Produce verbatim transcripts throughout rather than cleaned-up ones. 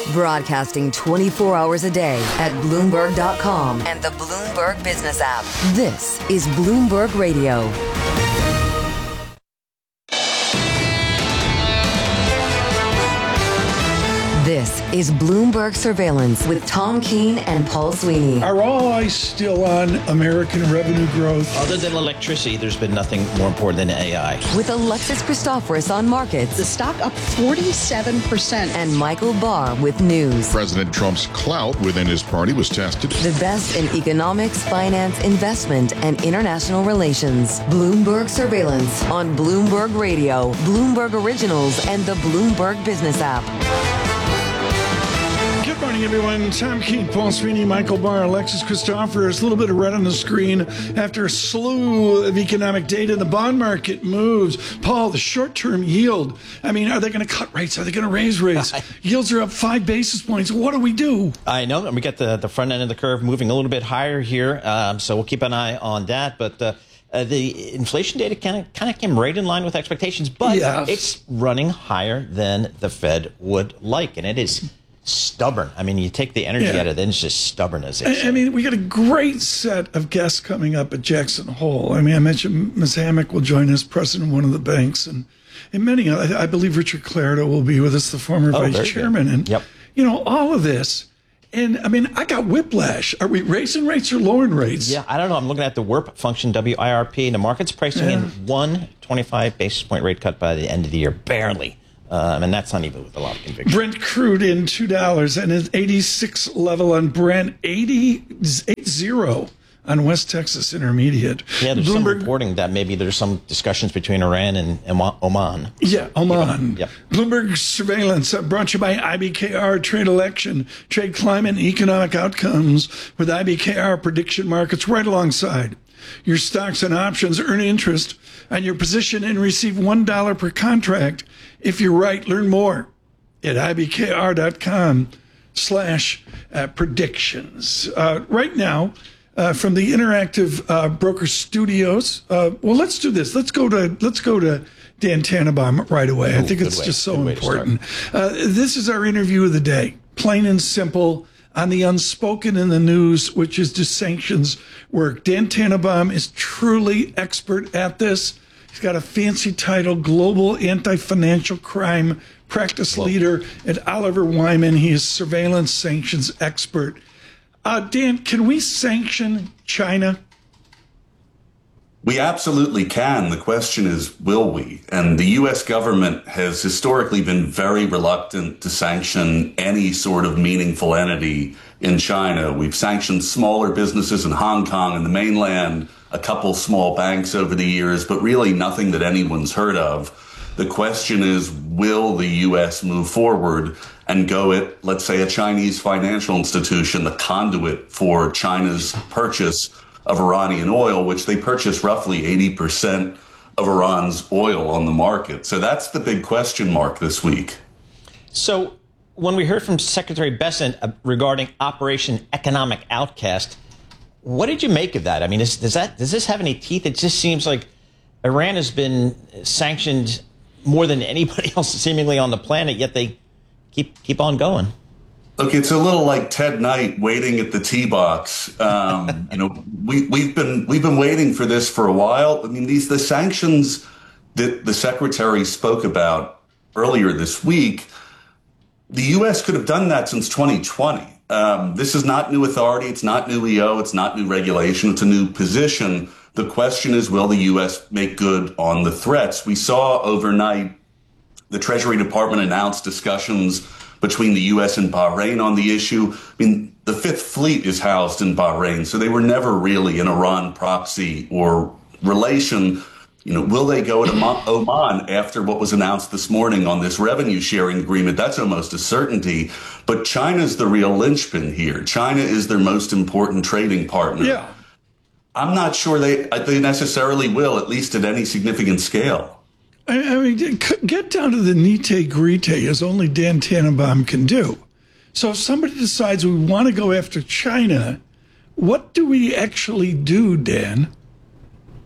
Broadcasting twenty-four hours a day at Bloomberg dot com and the Bloomberg Business app. This is Bloomberg Radio. This is Bloomberg Surveillance with Tom Keene and Paul Sweeney. Are all eyes still on American revenue growth? Other than electricity, there's been nothing more important than A I. With Alexis Christoforous on markets. The stock up forty-seven percent. And Michael Barr with news. President Trump's clout within his party was tested. The best in economics, finance, investment, and international relations. Bloomberg Surveillance on Bloomberg Radio, Bloomberg Originals, and the Bloomberg Business app. Good morning, everyone. Tom Keene, Paul Sweeney, Michael Barr, Alexis Christoforous. A little bit of red on the screen after a slew of economic data. The bond market moves. Paul, the short-term yield. I mean, are they going to cut rates? Are they going to raise rates? Yields are up five basis points. What do we do? I know. And we got the, the front end of the curve moving a little bit higher here. Um, so we'll keep an eye on that. But uh, uh, the inflation data kind of kind of came right in line with expectations. But yes. It's running higher than the Fed would like. And it is stubborn. I mean, you take the energy yeah. out of it, and it's just stubborn as I, I mean, we got a great set of guests coming up at Jackson Hole. I mean, I mentioned Miz Hammack will join us, president of one of the banks, and, and many, I, I believe Richard Clarida will be with us, the former oh, vice chairman. Good. And, yep. you know, all of this. And, I mean, I got whiplash. Are we raising rates or lowering rates? Yeah, I don't know. I'm looking at the W I R P function, W I R P, and the market's pricing yeah. in one twenty-five basis point rate cut by the end of the year, barely. Um, and that's not even with a lot of conviction. Brent crude in two dollars and an eighty-six level on Brent, eighty on West Texas Intermediate. Yeah, there's Bloomberg, some reporting that maybe there's some discussions between Iran and Oman. Yeah, Oman. Yep. Bloomberg Surveillance uh, brought to you by I B K R, Trade Election, Trade Climate and Economic Outcomes with I B K R prediction markets right alongside your stocks and options. Earn interest on your position and receive one dollar per contract. If you're right, learn more at ibkr.com slash predictions. Uh, right now, uh, from the Interactive uh, Broker Studios, uh, well, let's do this. Let's go to let's go to Dan Tannenbaum right away. Ooh, I think it's way. just so good important. Uh, this is our interview of the day, plain and simple, on the unspoken in the news, which is do sanctions work. Dan Tannenbaum is truly expert at this. He's got a fancy title, Global Anti-Financial Crime Practice Whoa. Leader at Oliver Wyman. He is surveillance sanctions expert. Uh, Dan, can we sanction China? We absolutely can. The question is, will we? And the U S government has historically been very reluctant to sanction any sort of meaningful entity in China. We've sanctioned smaller businesses in Hong Kong and the mainland, a couple small banks over the years, but really nothing that anyone's heard of. The question is, will the U S move forward and go at, let's say, a Chinese financial institution, the conduit for China's purchase of Iranian oil, which they purchase roughly eighty percent of Iran's oil on the market. So that's the big question mark this week. So when we heard from Secretary Bessent regarding Operation Economic Outcast, what did you make of that? I mean, is, does that does this have any teeth? It just seems like Iran has been sanctioned more than anybody else seemingly on the planet, yet they keep keep on going. Look, it's a little like Ted Knight waiting at the tee box. Um, you know, we, we've been we've been waiting for this for a while. I mean, these the sanctions that the secretary spoke about earlier this week. The U S could have done that since twenty twenty. Um, this is not new authority. It's not new E O. It's not new regulation. It's a new position. The question is, will the U S make good on the threats? We saw overnight the Treasury Department announced discussions between the U S and Bahrain on the issue. I mean, the Fifth Fleet is housed in Bahrain, so they were never really an Iran proxy or relation. You know, will they go to Oman after what was announced this morning on this revenue sharing agreement? That's almost a certainty. But China's the real linchpin here. China is their most important trading partner. Yeah. I'm not sure they they necessarily will, at least at any significant scale. I, I mean, get down to the nitty-gritty as only Dan Tannenbaum can do. So if somebody decides we want to go after China, what do we actually do, Dan?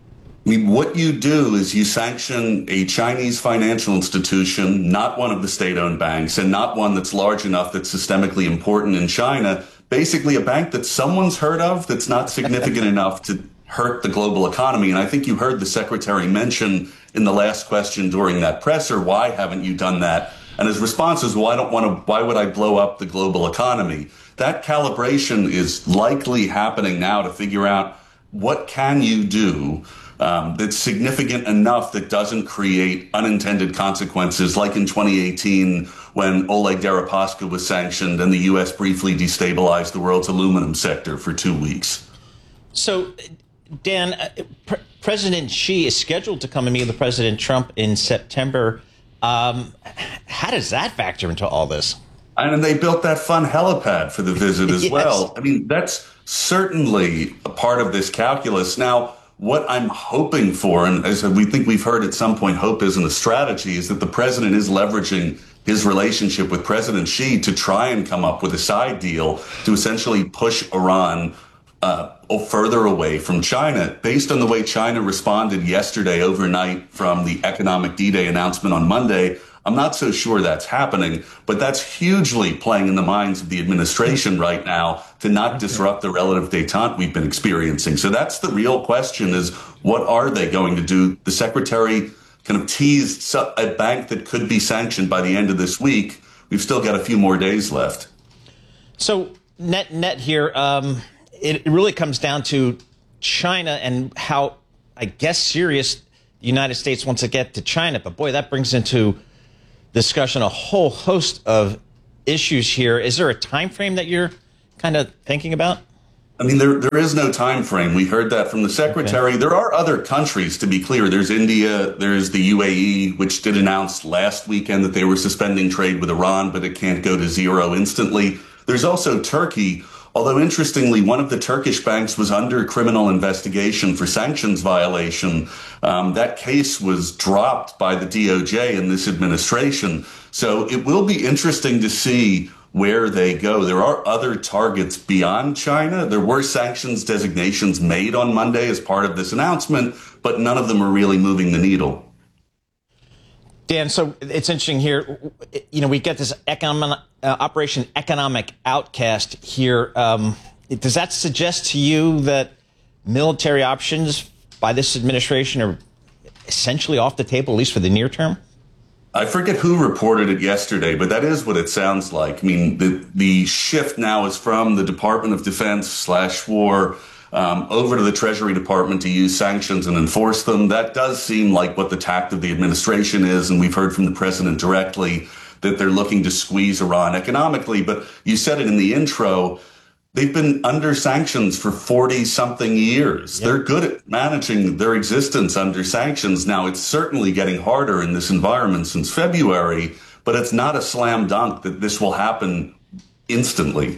I mean, what you do is you sanction a Chinese financial institution, not one of the state-owned banks, and not one that's large enough that's systemically important in China. Basically, a bank that someone's heard of that's not significant enough to hurt the global economy. And I think you heard the secretary mention in the last question during that presser, why haven't you done that? And his response is, well, I don't want to, why would I blow up the global economy? That calibration is likely happening now to figure out what can you do Um, that's significant enough that doesn't create unintended consequences, like in twenty eighteen when Oleg Deripaska was sanctioned and the U S briefly destabilized the world's aluminum sector for two weeks. So, Dan, uh, Pre- President Xi is scheduled to come and meet with President Trump in September. Um, how does that factor into all this? And they built that fun helipad for the visit as Yes. well. I mean, that's certainly a part of this calculus. Now, what I'm hoping for, and as we think we've heard at some point, hope isn't a strategy, is that the president is leveraging his relationship with President Xi to try and come up with a side deal to essentially push Iran uh, further away from China. Based on the way China responded yesterday overnight from the economic D-Day announcement on Monday, I'm not so sure that's happening, but that's hugely playing in the minds of the administration right now to not disrupt the relative détente we've been experiencing. So that's the real question, is what are they going to do? The secretary kind of teased a bank that could be sanctioned by the end of this week. We've still got a few more days left. So net net here, um, it really comes down to China and how, I guess, serious the United States wants to get to China. But boy, that brings into discussion a whole host of issues here. Is there a time frame that you're kind of thinking about? I mean, there there is no time frame. We heard that from the secretary. Okay. There are other countries, to be clear. There's India, there's the U A E, which did announce last weekend that they were suspending trade with Iran, but it can't go to zero instantly. There's also Turkey, although interestingly, one of the Turkish banks was under criminal investigation for sanctions violation. Um, that case was dropped by the D O J in this administration. So it will be interesting to see where they go. There are other targets beyond China. There were sanctions designations made on Monday as part of this announcement, but none of them are really moving the needle. Dan, so it's interesting here. You know, we get this economic, uh, Operation Economic Outcast here. Um, does that suggest to you that military options by this administration are essentially off the table, at least for the near term? I forget who reported it yesterday, but that is what it sounds like. I mean, the, the shift now is from the Department of Defense slash war um, over to the Treasury Department to use sanctions and enforce them. That does seem like what the tact of the administration is, and we've heard from the president directly that they're looking to squeeze Iran economically. But you said it in the intro, they've been under sanctions for forty-something years. Yep. They're good at managing their existence under sanctions. Now, it's certainly getting harder in this environment since February, but it's not a slam dunk that this will happen instantly.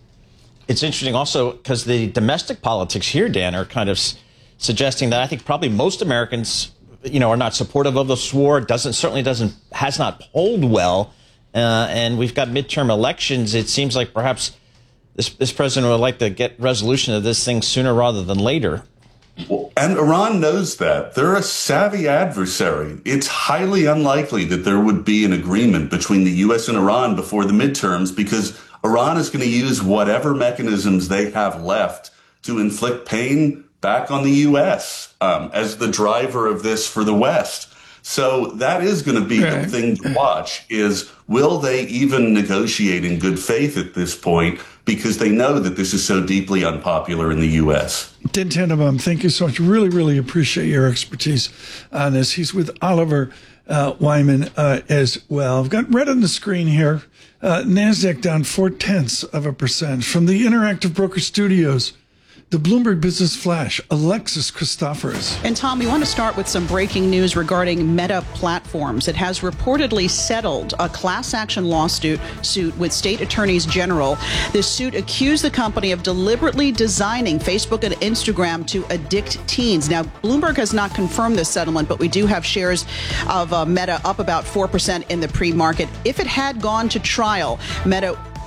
It's interesting also because the domestic politics here, Dan, are kind of s- suggesting that I think probably most Americans, you know, are not supportive of this war. Doesn't certainly doesn't has not polled well, uh, and we've got midterm elections. It seems like perhaps This, this president would like to get resolution of this thing sooner rather than later. Well, and Iran knows that. They're a savvy adversary. It's highly unlikely that there would be an agreement between the U S and Iran before the midterms, because Iran is going to use whatever mechanisms they have left to inflict pain back on the U S um, as the driver of this for the West. So that is going to be okay. the thing to watch, is will they even negotiate in good faith at this point, because they know that this is so deeply unpopular in the U S. Dan Tannenbaum, thank you so much. Really, really appreciate your expertise on this. He's with Oliver uh, Wyman uh, as well. I've got red on the screen here. Uh, NASDAQ down four-tenths of a percent. From the Interactive Broker Studios, the Bloomberg Business Flash, Alexis Christoforous. And Tom, we want to start with some breaking news regarding Meta Platforms. It has reportedly settled a class action lawsuit suit with state attorneys general. This suit accused the company of deliberately designing Facebook and Instagram to addict teens. Now, Bloomberg has not confirmed this settlement, but we do have shares of uh, Meta up about four percent in the pre-market. If it had gone to trial, Meta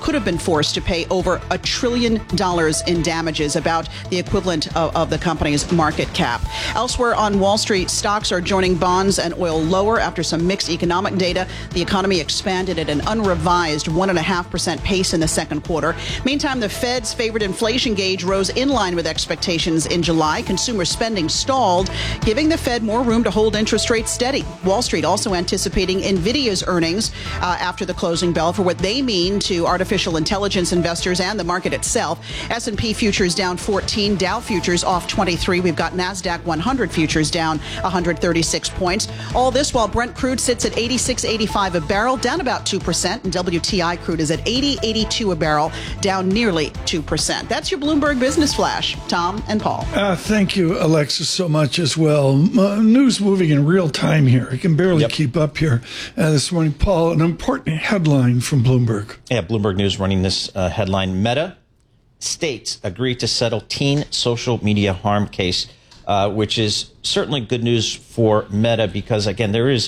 could have been forced to pay over a trillion dollars in damages, about the equivalent of, of the company's market cap. Elsewhere on Wall Street, stocks are joining bonds and oil lower after some mixed economic data. The economy expanded at an unrevised one point five percent pace in the second quarter. Meantime, the Fed's favorite inflation gauge rose in line with expectations in July. Consumer spending stalled, giving the Fed more room to hold interest rates steady. Wall Street also anticipating NVIDIA's earnings uh, after the closing bell for what they mean to artificial intelligence investors and the market itself. S and P futures down fourteen, Dow futures off twenty-three. We've got NASDAQ one hundred futures down one hundred thirty-six points. All this while Brent crude sits at eighty-six eighty-five a barrel, down about two percent, and W T I crude is at eighty eighty-two a barrel, down nearly two percent. That's your Bloomberg Business Flash. Tom and Paul. Uh, thank you, Alexis, so much as well. Uh, news moving in real time here. I can barely Yep. keep up here uh, this morning. Paul, an important headline from Bloomberg. Yeah, Bloomberg News running this uh, headline. Meta states agree to settle teen social media harm case, uh, which is certainly good news for Meta because, again, there is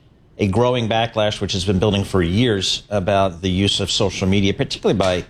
a growing backlash, which has been building for years, about the use of social media, particularly by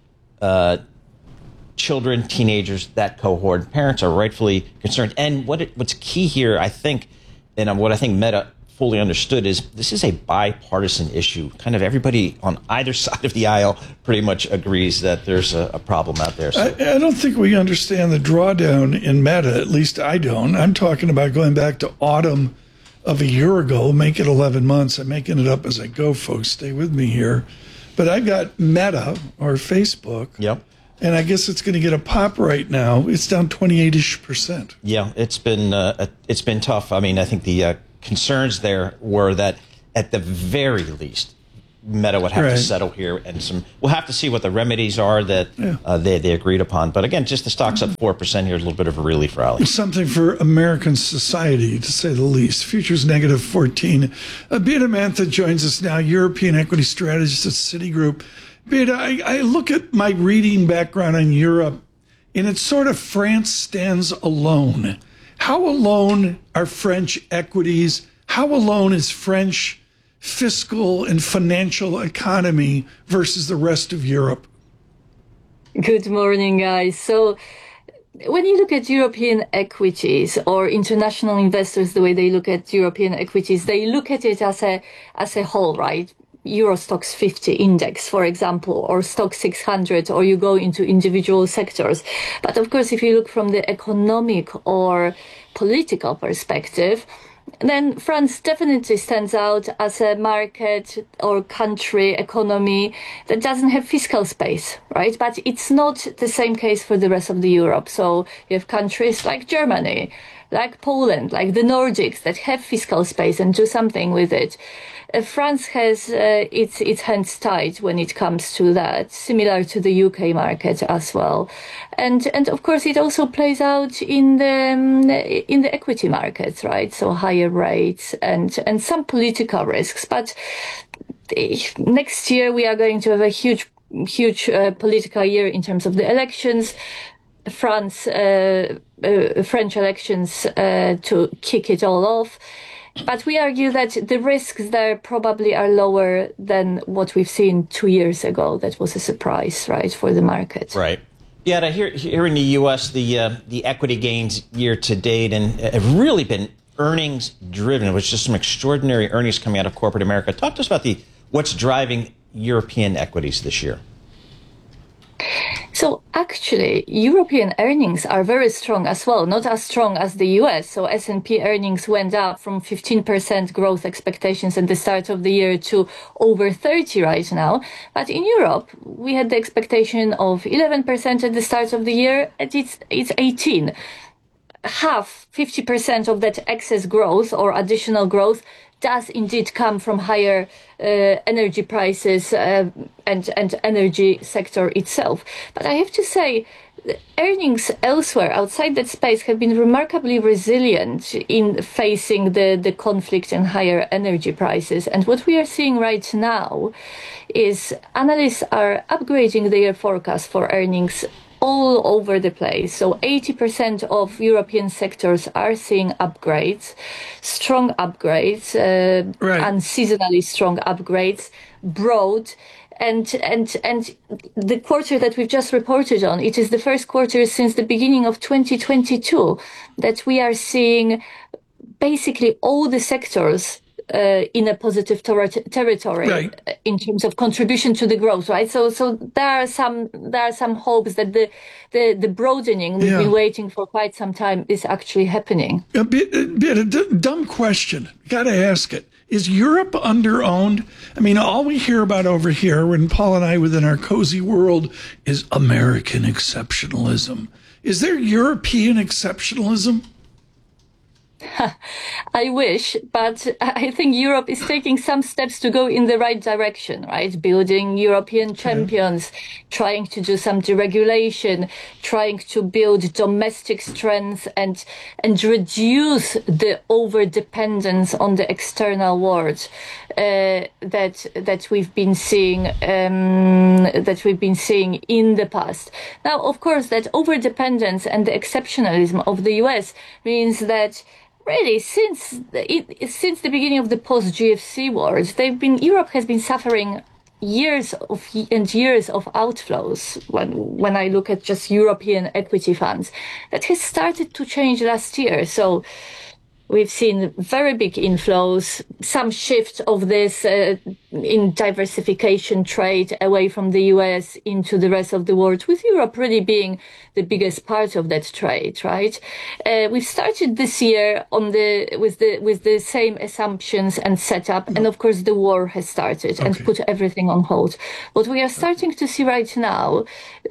uh, children, teenagers, that cohort. Parents are rightfully concerned. And what it, what's key here, I think, and what I think Meta fully understood is this is a bipartisan issue. Kind of everybody on either side of the aisle pretty much agrees that there's a, a problem out there. So. I, I don't think we understand the drawdown in Meta. At least I don't. I'm talking about going back to autumn of a year ago. Make it eleven months. I'm making it up as I go, folks. Stay with me here. But I got Meta, or Facebook. Yep. And I guess it's going to get a pop right now. It's down twenty-eight-ish percent. Yeah, it's been uh, it's been tough. I mean, I think the uh, concerns there were that at the very least, Meta would have right. to settle here, and some we'll have to see what the remedies are that yeah. uh, they they agreed upon. But again, just the stock's up four percent here, is a little bit of a relief rally. Something for American society, to say the least. Futures negative fourteen. Uh, Beata Mantha joins us now, European equity strategist at Citigroup. Beata, I, I look at my reading background on Europe, and it's sort of France stands alone. How alone are French equities? How alone is French fiscal and financial economy versus the rest of Europe? Good morning, guys. So when you look at European equities or international investors, the way they look at European equities, they look at it as a as a whole, right? Euro Stoxx fifty index, for example, or Stoxx six hundred, or you go into individual sectors. But of course, if you look from the economic or political perspective, then France definitely stands out as a market or country economy that doesn't have fiscal space, right? But it's not the same case for the rest of the Europe. So you have countries like Germany, like Poland, like the Nordics that have fiscal space and do something with it. Uh, France has uh, its its hands tied when it comes to that, similar to the U K market as well, and and of course it also plays out in the um, in the equity markets, right? So higher rates and and some political risks. But next year we are going to have a huge huge uh, political year in terms of the elections. France, uh, uh, French elections uh, to kick it all off. But we argue that the risks there probably are lower than what we've seen two years ago. That was a surprise, right, for the market. Right. Yeah, here, here in the U S, the uh, the equity gains year to date and have really been earnings driven. It was just some extraordinary earnings coming out of corporate America. Talk to us about the what's driving European equities this year. So actually, European earnings are very strong as well, not as strong as the U S. So S and P earnings went up from fifteen percent growth expectations at the start of the year to over thirty right now. But in Europe, we had the expectation of eleven percent at the start of the year, and it's, it's eighteen. Half, fifty percent of that excess growth or additional growth does indeed come from higher uh, energy prices uh, and and energy sector itself. But I have to say, earnings elsewhere outside that space have been remarkably resilient in facing the, the conflict and higher energy prices. And what we are seeing right now is analysts are upgrading their forecast for earnings all over the place. So eighty percent of European sectors are seeing upgrades, strong upgrades, uh, right. unseasonally strong upgrades, broad. And, and, and the quarter that we've just reported on, it is the first quarter since the beginning of twenty twenty-two that we are seeing basically all the sectors Uh, in a positive ter- territory right. in terms of contribution to the growth, right? So, so there are some there are some hopes that the the, the broadening we've yeah. been waiting for quite some time is actually happening. A bit, a bit a d- dumb question. Got to ask it. Is Europe underowned? I mean, all we hear about over here, when Paul and I within our cozy world, is American exceptionalism. Is there European exceptionalism? I wish, but I think Europe is taking some steps to go in the right direction, right? Building European champions, mm-hmm. trying to do some deregulation, trying to build domestic strength and and reduce the over-dependence on the external world uh, that that we've been seeing um, that we've been seeing in the past. Now, of course, that over-dependence and the exceptionalism of the U S means that really, since it, since the beginning of the post-G F C wars, they've been Europe has been suffering years of and years of outflows. When when I look at just European equity funds, that has started to change last year. So we've seen very big inflows, some shift of this uh, in diversification trade away from the U S into the rest of the world, with Europe really being the biggest part of that trade, right? Uh, we've started this year on the with the with the same assumptions and setup, and of course the war has started okay. and put everything on hold. What we are starting to see right now,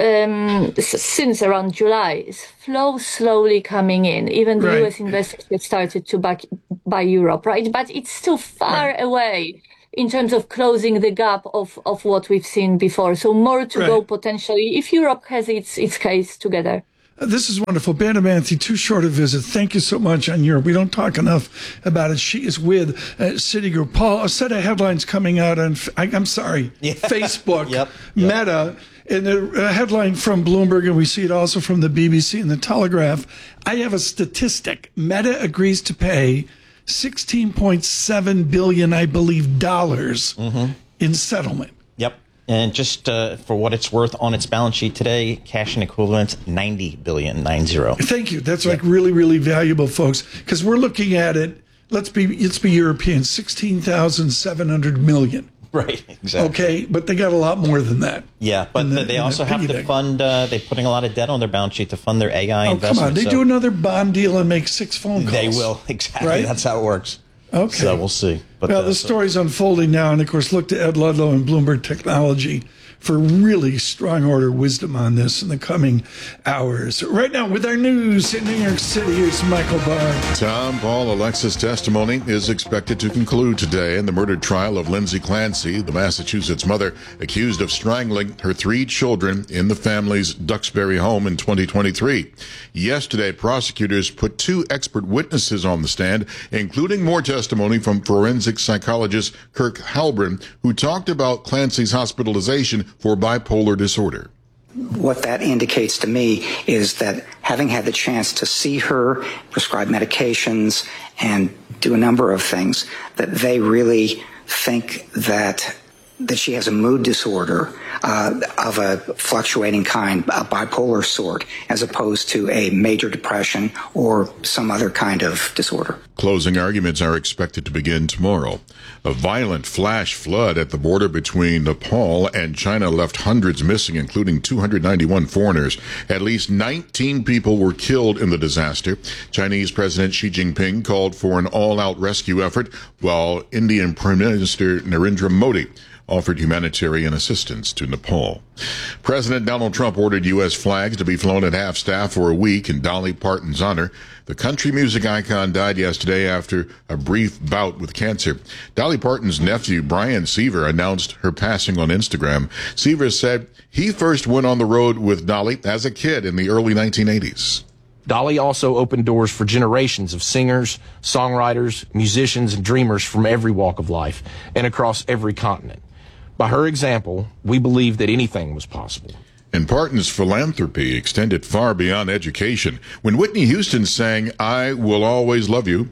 um, since around July, is flow slowly coming in. Even the right. U S investors have started to back, buy Europe, right? But it's still far right. away in terms of closing the gap of, of what we've seen before. So more to right. go potentially if Europe has its its case together. Uh, this is wonderful. Banamanthi, too short a visit. Thank you so much on Europe. We don't talk enough about it. She is with uh, Citigroup. Paul, a set of headlines coming out on, I, I'm sorry, yeah. Facebook, yep. Yep. Meta, and a headline from Bloomberg, and we see it also from the B B C and the Telegraph. I have a statistic. Meta agrees to pay sixteen point seven billion dollars, I believe, dollars mm-hmm. in settlement. Yep. And just uh, for what it's worth on its balance sheet today, cash and equivalents, ninety billion dollars, nine zero. Thank you. That's yep. like really, really valuable, folks, because we're looking at it. Let's be, let's be European, sixteen thousand seven hundred million. Right, exactly. Okay, but they got a lot more than that. Yeah, but the, they also have to fund, uh, they're putting a lot of debt on their balance sheet to fund their A I oh, investments. Come on, they so do another bond deal and make six phone calls. They will, exactly. Right? That's how it works. Okay. So we'll see. But, well, uh, the so. story's unfolding now, and of course, look to Ed Ludlow and Bloomberg Technology for really strong order wisdom on this in the coming hours. Right now, with our news in New York City, here's Michael Barr. Tom Paul Alexa's testimony is expected to conclude today in the murder trial of Lindsay Clancy, the Massachusetts mother accused of strangling her three children in the family's Duxbury home in twenty twenty-three. Yesterday, prosecutors put two expert witnesses on the stand, including more testimony from forensic psychologist Kirk Halbrin, who talked about Clancy's hospitalization for bipolar disorder. What that indicates to me is that having had the chance to see her, prescribe medications, and do a number of things, that they really think that that she has a mood disorder uh, of a fluctuating kind, a bipolar sort, as opposed to a major depression or some other kind of disorder. Closing arguments are expected to begin tomorrow. A violent flash flood at the border between Nepal and China left hundreds missing, including two hundred ninety-one foreigners. At least nineteen people were killed in the disaster. Chinese President Xi Jinping called for an all-out rescue effort, while Indian Prime Minister Narendra Modi offered humanitarian assistance to Nepal. President Donald Trump ordered U S flags to be flown at half-staff for a week in Dolly Parton's honor. The country music icon died yesterday after a brief bout with cancer. Dolly Parton's nephew, Brian Seaver, announced her passing on Instagram. Seaver said he first went on the road with Dolly as a kid in the early nineteen eighties. Dolly also opened doors for generations of singers, songwriters, musicians, and dreamers from every walk of life and across every continent. By her example, we believe that anything was possible. And Parton's philanthropy extended far beyond education. When Whitney Houston sang, "I Will Always Love You,"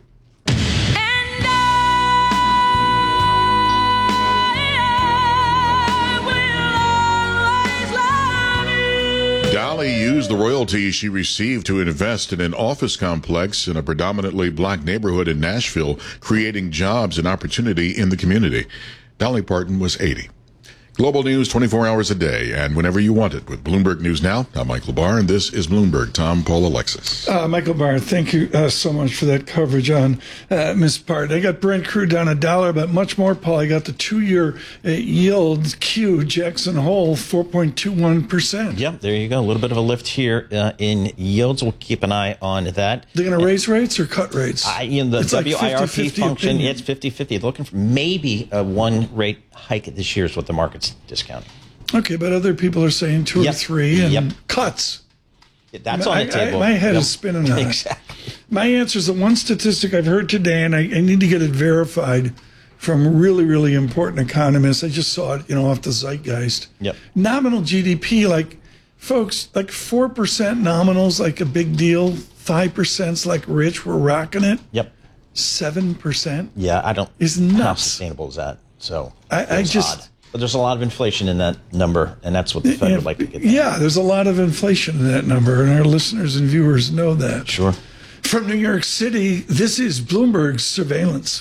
Valley used the royalties she received to invest in an office complex in a predominantly black neighborhood in Nashville, creating jobs and opportunity in the community. Dolly Parton was eighty. Global news twenty-four hours a day and whenever you want it with Bloomberg News Now. I'm Michael Barr, and this is Bloomberg. Tom, Paul, Alexis. Uh, Michael Barr, thank you uh, so much for that coverage on uh, Miss Part. I got Brent crude down a dollar, but much more, Paul. I got the two-year uh, yield Q, Jackson Hole, four point two one percent. Yep, there you go. A little bit of a lift here uh, in yields. We'll keep an eye on that. They're going to raise rates or cut rates? I, in the it's W I R P like fifty fifty function, opinion. it's fifty fifty. Looking for maybe a one rate hike this year is what the market's discounting. Okay, but other people are saying two Yep. or three and Yep. cuts. That's on I, the table. I, my head Yep. is spinning on it. Exactly. My answer is the one statistic I've heard today, and I, I need to get it verified from really, really important economists. I just saw it, you know, off the zeitgeist. Yep. Nominal G D P, like, folks, like four percent nominal's like a big deal. five percent's like rich, we're rocking it. Yep. seven percent Yeah, I don't. is How nuts. sustainable is that? So I- I it's just- odd. But there's a lot of inflation in that number, and that's what the Fed would like to get down. Yeah, there's a lot of inflation in that number, and our listeners and viewers know that. Sure. From New York City, this is Bloomberg's Surveillance.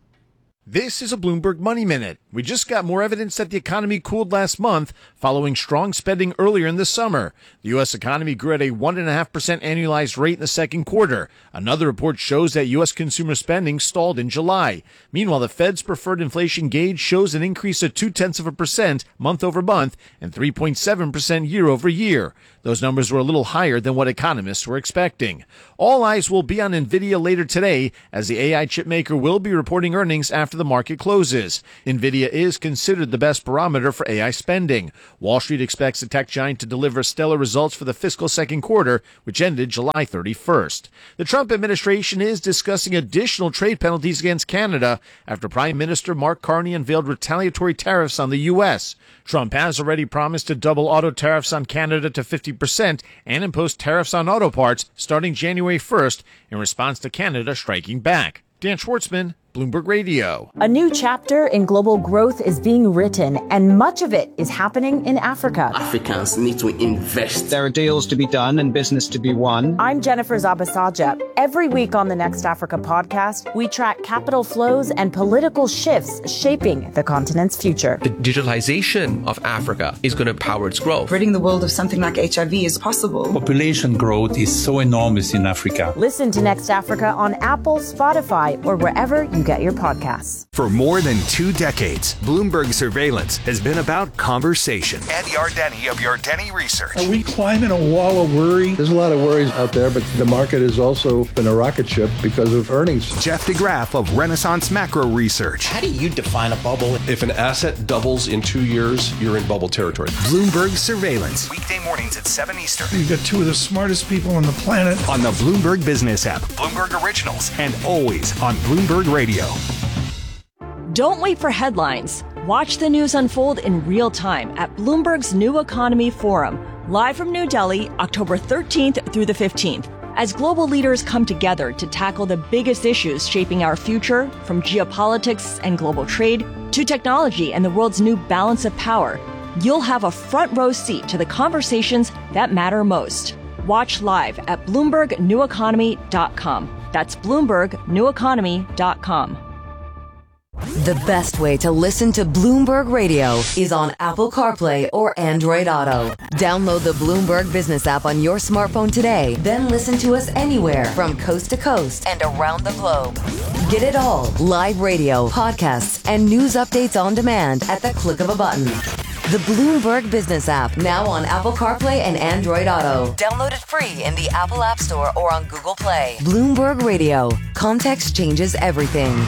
This is a Bloomberg Money Minute. We just got more evidence that the economy cooled last month following strong spending earlier in the summer. The U S economy grew at a one point five percent annualized rate in the second quarter. Another report shows that U S consumer spending stalled in July. Meanwhile, the Fed's preferred inflation gauge shows an increase of two-tenths of a percent month over month and three point seven percent year over year. Those numbers were a little higher than what economists were expecting. All eyes will be on NVIDIA later today, as the A I chipmaker will be reporting earnings after the market closes. NVIDIA is considered the best barometer for A I spending. Wall Street expects the tech giant to deliver stellar results for the fiscal second quarter, which ended July thirty-first. The Trump administration is discussing additional trade penalties against Canada after Prime Minister Mark Carney unveiled retaliatory tariffs on the U S. Trump has already promised to double auto tariffs on Canada to fifty percent and impose tariffs on auto parts starting January first in response to Canada striking back. Dan Schwartzman, Bloomberg Radio. A new chapter in global growth is being written, and much of it is happening in Africa. Africans need to invest. There are deals to be done and business to be won. I'm Jennifer Zabasaja. Every week on the Next Africa podcast, we track capital flows and political shifts shaping the continent's future. The digitalization of Africa is going to power its growth. Ridding the world of something like H I V is possible. Population growth is so enormous in Africa. Listen to Next Africa on Apple, Spotify, or wherever you get your podcasts. For more than two decades, Bloomberg Surveillance has been about conversation. Andy Ardeni of Ardeni Research. Are we climbing a wall of worry? There's a lot of worries out there, but the market has also been a rocket ship because of earnings. Jeff DeGraff of Renaissance Macro Research. How do you define a bubble? If an asset doubles in two years, you're in bubble territory. Bloomberg Surveillance. Weekday mornings at seven Eastern. You've got two of the smartest people on the planet. On the Bloomberg Business app, Bloomberg Originals, and always on Bloomberg Radio. Don't wait for headlines. Watch the news unfold in real time at Bloomberg's New Economy Forum, live from New Delhi, October thirteenth through the fifteenth. As global leaders come together to tackle the biggest issues shaping our future, from geopolitics and global trade to technology and the world's new balance of power, you'll have a front row seat to the conversations that matter most. Watch live at Bloomberg New Economy dot com. That's Bloomberg New Economy dot com. The best way to listen to Bloomberg Radio is on Apple CarPlay or Android Auto. Download the Bloomberg Business app on your smartphone today, then listen to us anywhere from coast to coast and around the globe. Get it all, live radio, podcasts, and news updates on demand at the click of a button. The Bloomberg Business app, now on Apple CarPlay and Android Auto. Download it free in the Apple App Store or on Google Play. Bloomberg Radio. Context changes everything.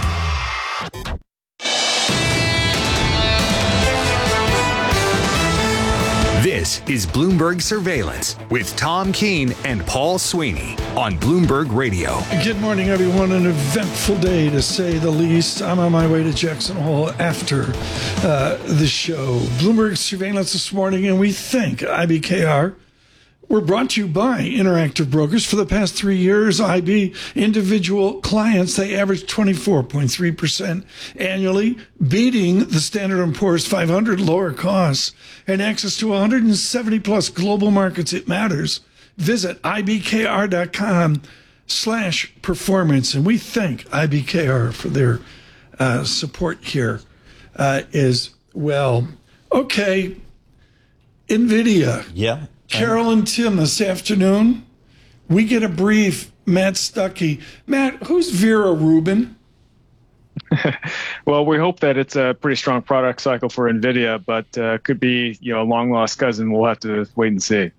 This is Bloomberg Surveillance with Tom Keene and Paul Sweeney on Bloomberg Radio. Good morning, everyone. An eventful day, to say the least. I'm on my way to Jackson Hole after uh, the show. Bloomberg Surveillance this morning, and we think I B K R We're brought to you by Interactive Brokers. For the past three years, I B individual clients, they averaged twenty-four point three percent annually, beating the Standard and Poor's five hundred lower costs and access to one hundred seventy plus global markets. It matters. Visit ibkr.com slash performance. And we thank I B K R for their uh, support here uh, as well. Okay. NVIDIA. Yeah. Carol and Tim this afternoon. We get a brief. Matt Stuckey. Matt, who's Vera Rubin? Well, we hope that it's a pretty strong product cycle for NVIDIA, but uh, could be, you know, a long lost cousin. We'll have to wait and see.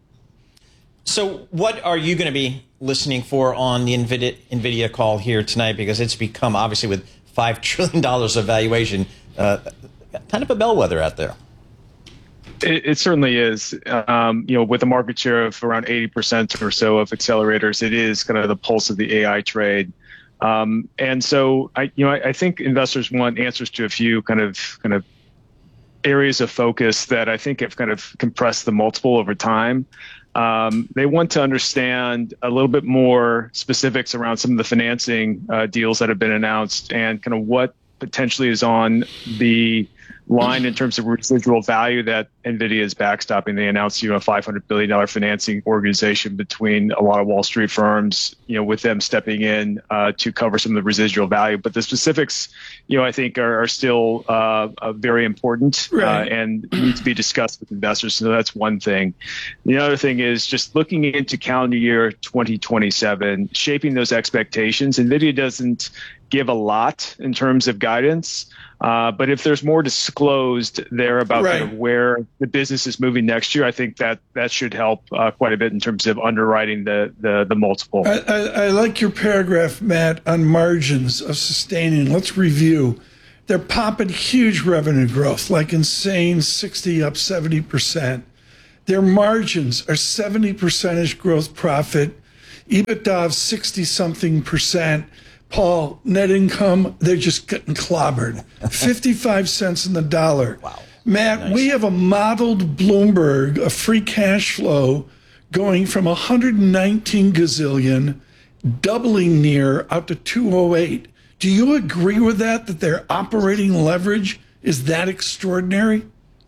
So what are you going to be listening for on the NVIDIA, NVIDIA call here tonight? Because it's become, obviously, with five trillion dollars of valuation, uh, kind of a bellwether out there. It, it certainly is. Um, you know, with a market share of around eighty percent or so of accelerators, it is kind of the pulse of the A I trade. Um, and so, I, you know, I, I think investors want answers to a few kind of kind of areas of focus that I think have kind of compressed the multiple over time. Um, they want to understand a little bit more specifics around some of the financing uh, deals that have been announced and kind of what potentially is on the line in terms of residual value that NVIDIA is backstopping. They announced, you know, a five hundred billion dollars financing organization between a lot of Wall Street firms, you know, with them stepping in uh, to cover some of the residual value. But the specifics, you know, I think are, are still uh, uh, very important Right. uh, and need to be discussed with investors. So that's one thing. The other thing is just looking into calendar year twenty twenty-seven, shaping those expectations. NVIDIA doesn't give a lot in terms of guidance. Uh, but if there's more disclosed there about Right. kind of where the business is moving next year, I think that that should help uh, quite a bit in terms of underwriting the the, the multiple. I, I, I like your paragraph, Matt, on margins of sustaining. Let's review. They're popping huge revenue growth, like insane sixty up seventy percent. Their margins are seventy percent gross profit, EBITDA of sixty something percent. Paul, net income, they're just getting clobbered. fifty-five cents in the dollar. Wow. Matt, Nice. we have a modeled Bloomberg, a free cash flow going from one hundred nineteen gazillion, doubling near out to two oh eight. Do you agree with that, that their operating leverage is that extraordinary?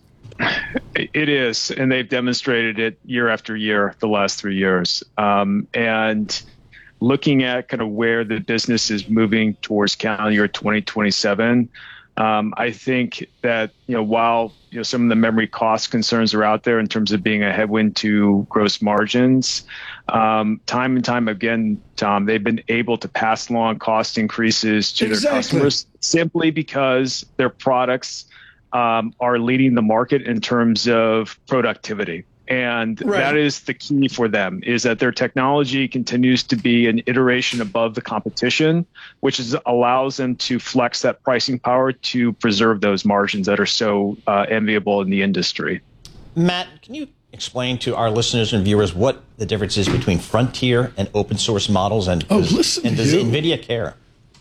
It is, and they've demonstrated it year after year the last three years. Um, and looking at kind of where the business is moving towards calendar year twenty twenty-seven, um, I think that, you know, while, you know, some of the memory cost concerns are out there in terms of being a headwind to gross margins, um, time and time again, Tom, they've been able to pass along cost increases to Exactly. their customers simply because their products um, are leading the market in terms of productivity. And Right. that is the key for them, is that their technology continues to be an iteration above the competition, which is, allows them to flex that pricing power to preserve those margins that are so uh, enviable in the industry. Matt, can you explain to our listeners and viewers what the difference is between frontier and open source models, and Oh, does, listen and to does you. NVIDIA care?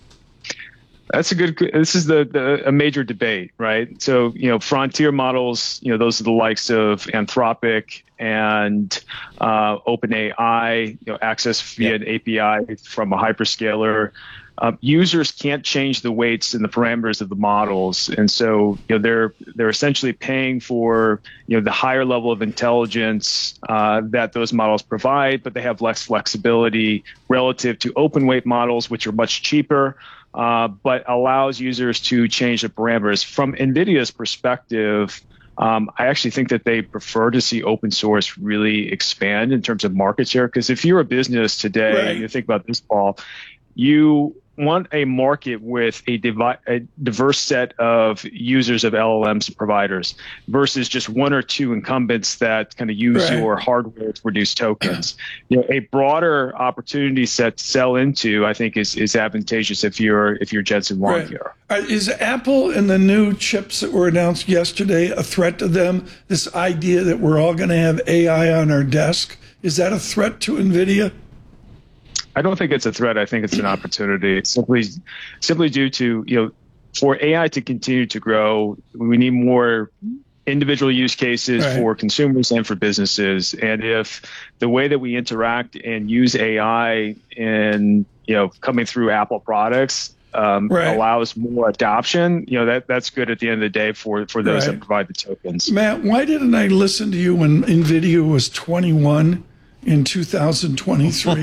That's a good. This is the, the a major debate, right? So, you know, frontier models, you know, those are the likes of Anthropic and uh, OpenAI. You know, access via an A P I from a hyperscaler. Um, users can't change the weights and the parameters of the models, and so, you know, they're they're essentially paying for, you know, the higher level of intelligence uh, that those models provide, but they have less flexibility relative to open weight models, which are much cheaper. Uh, but allows users to change the parameters. From NVIDIA's perspective, um, I actually think that they prefer to see open source really expand in terms of market share. Because if you're a business today, Right. you think about this, Paul, you want a market with a, divi- a diverse set of users of L L Ms and providers versus just one or two incumbents that kind of use Right. your hardware to produce tokens. You know, a broader opportunity set to sell into, I think, is is advantageous if you're if you're Jensen Huang Right. here. Uh, Is Apple and the new chips that were announced yesterday a threat to them? This idea that we're all going to have A I on our desk, is that a threat to NVIDIA? I don't think it's a threat. I think it's an opportunity. Simply, simply due to, you know, for A I to continue to grow, we need more individual use cases right. for consumers and for businesses. And if the way that we interact and use A I in, you know, coming through Apple products um, right. allows more adoption, you know, that that's good at the end of the day for, for those right. that provide the tokens. Matt, why didn't I listen to you when NVIDIA was twenty-one in two thousand twenty-three?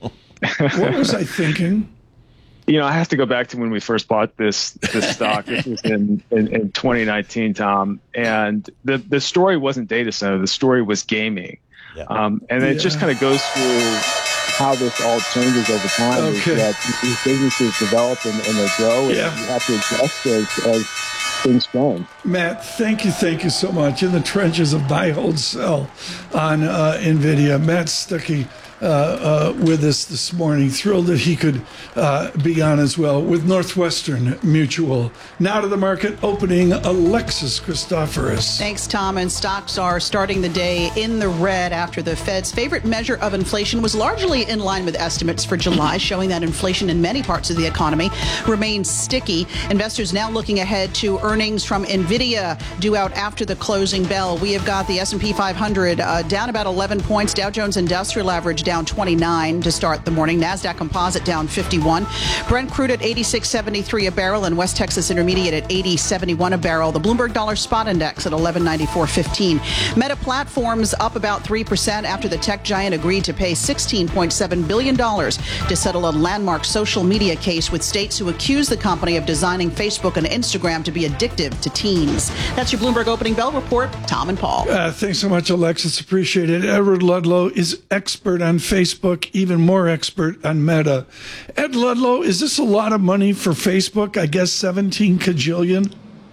What was I thinking? You know, I have to go back to when we first bought this this stock. This was in, in, in twenty nineteen, Tom. And the, the story wasn't data center. The story was gaming. Yeah. Um, and it yeah. just kind of goes through how this all changes over time. Okay. Is that these businesses develop and, and they grow, yeah. and you have to adjust as, as things change. Matt, thank you, thank you so much. In the trenches of buy, hold, sell on uh, NVIDIA. Matt Stuckey. Uh, uh, with us this morning. Thrilled that he could uh, be on as well with Northwestern Mutual. Now to the market opening, Alexis Christoforous. Thanks, Tom. And stocks are starting the day in the red after the Fed's favorite measure of inflation was largely in line with estimates for July, showing that inflation in many parts of the economy remains sticky. Investors now looking ahead to earnings from NVIDIA due out after the closing bell. We have got the S and P five hundred uh, down about eleven points, Dow Jones Industrial Average down twenty-nine to start the morning. NASDAQ Composite down fifty-one. Brent crude at eighty-six seventy-three a barrel, and West Texas Intermediate at eighty seventy-one a barrel. The Bloomberg Dollar Spot Index at eleven ninety-four fifteen. Meta Platforms up about three percent after the tech giant agreed to pay sixteen point seven billion dollars to settle a landmark social media case with states who accuse the company of designing Facebook and Instagram to be addictive to teens. That's your Bloomberg Opening Bell Report. Tom and Paul. Uh, thanks so much, Alexis. Appreciate it. Edward Ludlow is expert on Facebook, even more expert on Meta. Ed Ludlow, is this a lot of money for Facebook? I guess seventeen kajillion?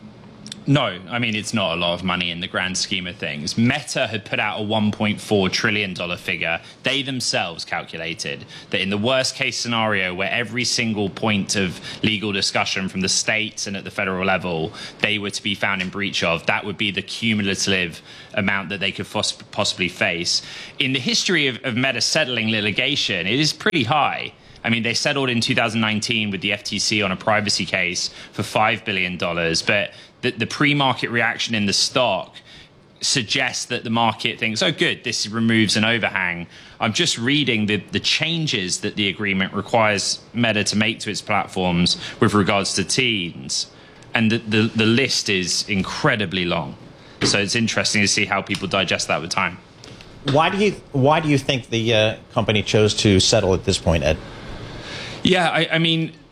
No, I mean, it's not a lot of money in the grand scheme of things. Meta had put out a one point four trillion dollars figure. They themselves calculated that in the worst case scenario, where every single point of legal discussion from the states and at the federal level, they were to be found in breach of, that would be the cumulative amount that they could possibly face. In the history of, of Meta settling litigation, it is pretty high. I mean, they settled in two thousand nineteen with the F T C on a privacy case for five billion dollars, but the, the pre-market reaction in the stock suggests that the market thinks, oh, good, this removes an overhang. I'm just reading the, the changes that the agreement requires Meta to make to its platforms with regards to teens, and the, the, the list is incredibly long. So it's interesting to see how people digest that with time. Why do you why do you think the uh, company chose to settle at this point, Ed? Yeah, I, I mean,